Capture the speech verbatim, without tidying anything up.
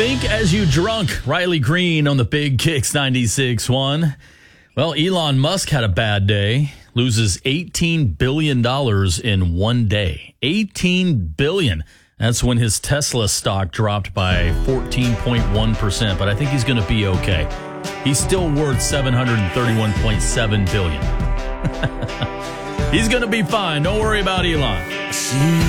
Think as you drunk. Riley Green on the Big Kicks ninety-six point one. Well, Elon Musk had a bad day. Loses eighteen billion dollars in one day. eighteen billion dollars. That's when his Tesla stock dropped by fourteen point one percent. But I think he's going to be okay. He's still worth seven hundred thirty-one point seven billion dollars. He's going to be fine. Don't worry about Elon.